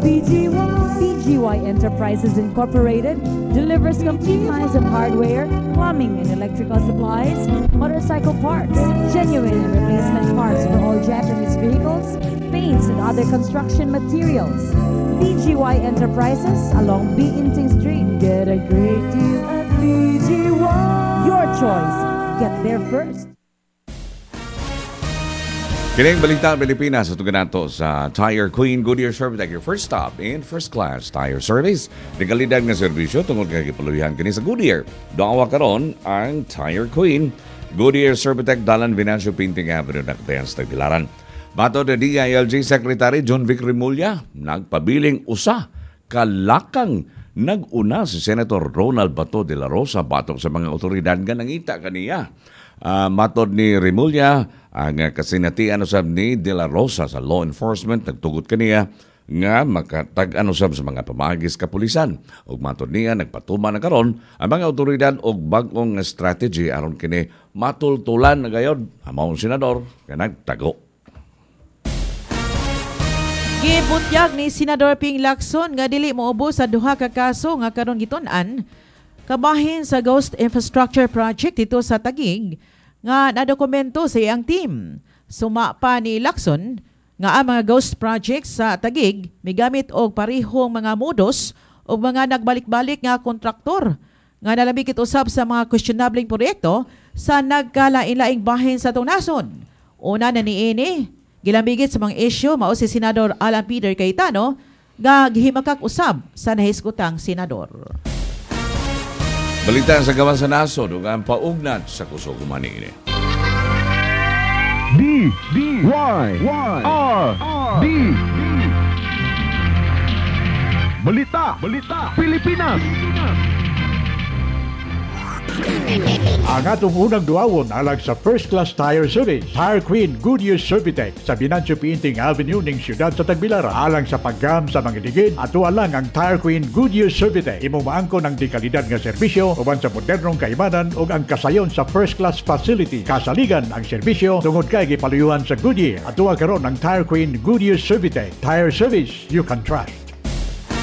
PGY Enterprises Incorporated delivers complete lines of hardware, plumbing and electrical supplies, motorcycle parts, genuine and replacement parts for all Japanese vehicles, paints and other construction materials. PGY Enterprises along Biinting Street. Get a great deal at PGY. Your choice. Get there first. Kining balita Pilipinas sa nato sa Tire Queen Goodyear Servitec, your first stop in first class tire service. Di kalidad nga serbisyo tungod kay gipaluyan kini sa Goodyear. Doawa karon ang Tire Queen Goodyear Servitec Dalan Venancio Pinting Avenue nakatayan sa Tagbilaran. Bato na DILG Secretary John Vic Remulla, nagpabiling usa kalakang nag-una si Senator Ronald Bato de la Rosa batok sa mga otoridad nga nangita kaniya. Matod ni Remulla, ang kasinatian usab ni De La Rosa sa law enforcement nagtugot kaniya nga makatag-an usab sa mga pamagis kapulisan. Ug matod niya nagpatuma na karon ang mga otoridad og bag-ong strategy aron kini matultulan na gayod among senador nga nagtago. Gibutyag ni Senador Ping Lacson nga dili moubos sa duha ka kaso nga karon gitun-an kabahin sa Ghost Infrastructure Project dito sa Taguig nga nadokumento sa iyang team. Suma pa ni Lacson nga ang mga ghost projects sa Taguig migamit og parehong mga modus o mga nagbalik-balik nga kontraktor nga nalabigit usab sa mga questionable proyekto sa nagkalain-laing bahin sa tungnason. Una na niini, gilambigit sa mga isyu mao si Senador Alan Peter Cayetano nga gihimakak usab sa nahiskutang senador. Balita sa gawan sa nasod ug ang paugnat sa kusog umani ini. D Balita Pilipinas. Ang atong unang duawon alang sa First Class Tire Service, Tire Queen Goodyear Servitec sa Venancio Pinting Avenue ning siyudad sa Tagbilaran. Alang sa paggam sa mga ligid, ato lang ang Tire Queen Goodyear Servitec. Imong maangkon ang dekalidad nga serbisyo uban sa modernong kaimanan ug ang kasayon sa first class facility. Kasaligan ang serbisyo tungod kay gipaluyuhan sa Goodyear. Ato karon ang Tire Queen Goodyear Servitec. Tire service you can trust.